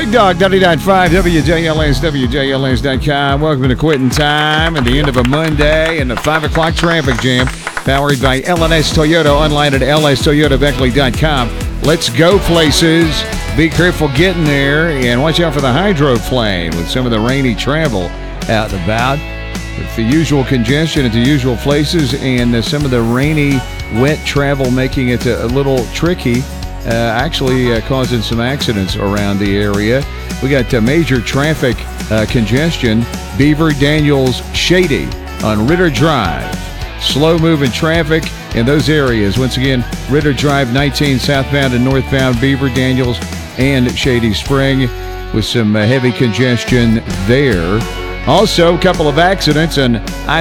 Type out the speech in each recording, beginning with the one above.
Big Dog 99.5 WJLS, WJLS.com. Welcome to Quitting Time at the end of a Monday and the 5 o'clock traffic jam. Powered by LNS Toyota. Online at lstoyotabeckley.com. Let's go places. Be careful getting there and watch out for the hydroplane with some of the rainy travel out and about. With the usual congestion at the usual places and some of the rainy, wet travel making it a little tricky. Actually causing some accidents around the area. We got major traffic congestion. Beaver Daniels Shady on Ritter Drive. Slow moving traffic in those areas. Once again, Ritter Drive 19 southbound and northbound, Beaver Daniels and Shady Spring with some heavy congestion there. Also, a couple of accidents on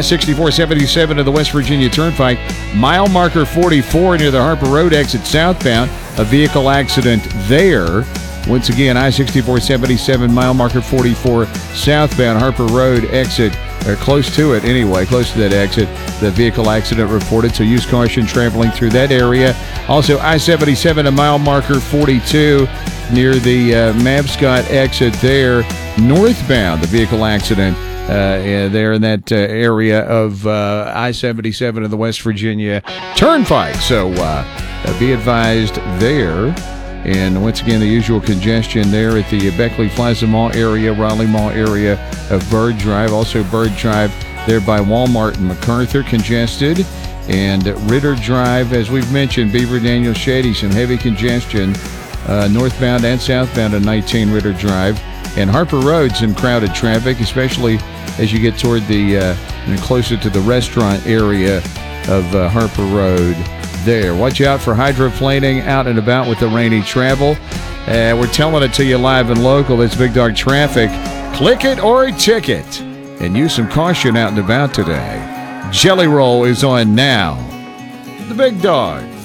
I-64-77 of the West Virginia Turnpike. Mile marker 44 near the Harper Road exit southbound. A vehicle accident there. Once again, I-64-77, mile marker 44 southbound, Harper Road exit, or close to it anyway, close to that exit. The vehicle accident reported, so use caution traveling through that area. Also, I-77, a mile marker 42 near the Mabscott exit there. Northbound, the vehicle accident there in that area of I-77 of the West Virginia Turnpike. So be advised there. And once again, the usual congestion there at the Beckley Plaza Mall area, Raleigh Mall area of Bird Drive. Also Bird Drive there by Walmart and MacArthur, congested. And Ritter Drive, as we've mentioned, Beaver Daniels Shady, some heavy congestion northbound and southbound on 19 Ritter Drive. And Harper Road, some crowded traffic, especially as you get toward the closer to the restaurant area of Harper Road there. Watch out for hydroplaning out and about with the rainy travel. We're telling it to you live and local. It's Big Dog Traffic. Click it or a ticket. And use some caution out and about today. Jelly Roll is on now. The Big Dog.